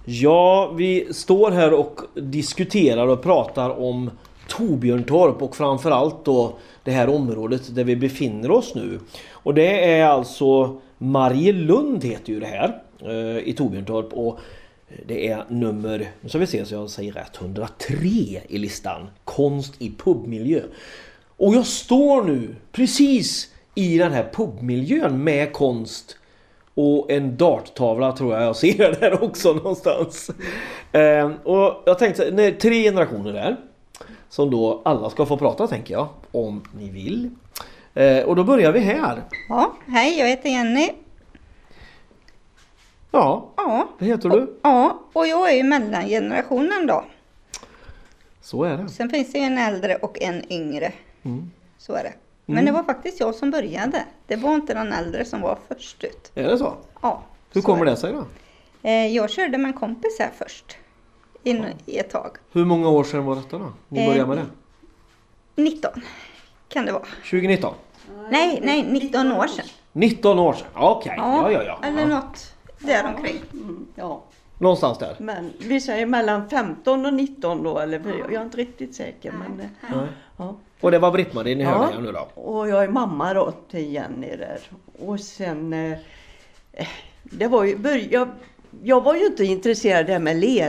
Ja, vi står här och diskuterar och pratar om Torbjörntorp och framförallt då det här området där vi befinner oss nu. Och det är alltså Marielund heter ju det här i Torbjörntorp och det är nummer, nu ska vi se så jag säger rätt, 103 i listan. Konst i pubmiljö. Och jag står nu precis i den här pubmiljön med konst och en darttavla tror jag ser där också någonstans. Och jag tänkte, det är 3 generationer där som då alla ska få prata tänker jag, om ni vill. Och då börjar vi här. Ja, hej, jag heter Jenny. Ja, det heter du. Ja, och jag är ju mellangenerationen då. Så är det. Sen finns det ju en äldre och en yngre. Så är det. Men det var faktiskt jag som började. Det var inte den äldre som var först ut. Är det så? Ja. Hur kommer det sig då? Jag körde med en kompis här först. I ett tag. Hur många år sedan var detta då? Ni började med det? 19 kan det vara. 2019? Nej, 19 år sedan. 19 år sedan, okej. Ja. Eller något däromkring. Ja, Någonstans där. men vi säger mellan 15 och 19 då, eller jag är inte riktigt säker. Men, ja. Och det var Britt-Marie ni hörde här nu då? Och jag är mamma då till Jenny där. Och sen, det var ju, jag var ju inte intresserad av det med